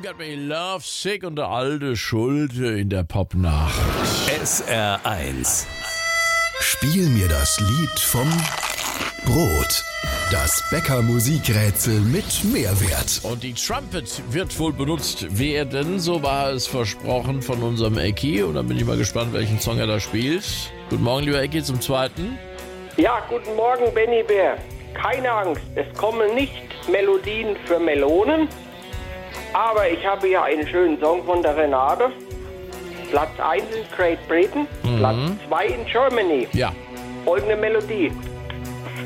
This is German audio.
Got Me Love Sick und der alte Schulte in der Popnacht. SR1. Spiel mir das Lied vom Brot. Das Bäcker-Musikrätsel mit Mehrwert. Und die Trumpet wird wohl benutzt werden, so war es versprochen von unserem Ecki. Und dann bin ich mal gespannt, welchen Song er da spielt. Guten Morgen, lieber Ecki, zum zweiten. Ja, guten Morgen, Benny Bär. Keine Angst, es kommen nicht Melodien für Melonen. Aber ich habe hier einen schönen Song von der Renate. Platz 1 in Great Britain, Platz 2 in Germany. Ja. Folgende Melodie.